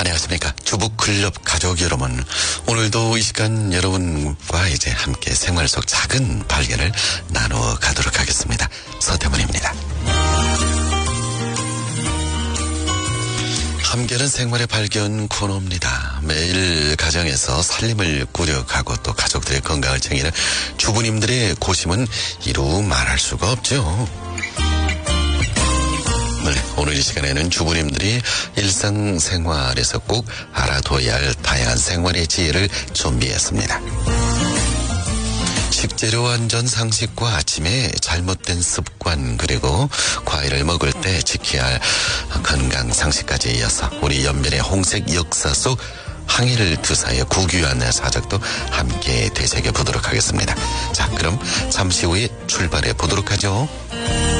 안녕하십니까. 주부클럽 가족 여러분. 오늘도 이 시간 여러분과 이제 함께 생활 속 작은 발견을 나누어 가도록 하겠습니다. 서태문입니다. 함께하는 생활의 발견 코너입니다. 매일 가정에서 살림을 꾸려가고 또 가족들의 건강을 챙기는 주부님들의 고심은 이루 말할 수가 없죠. 네, 오늘 이 시간에는 주부님들이 일상생활에서 꼭 알아둬야 할 다양한 생활의 지혜를 준비했습니다. 식재료 안전 상식과 아침에 잘못된 습관 그리고 과일을 먹을 때 지켜야 할 건강 상식까지 이어서 우리 연변의 홍색 역사 속 항해를 투사해 국유한 사적도 함께 되새겨 보도록 하겠습니다. 자, 그럼 잠시 후에 출발해 보도록 하죠.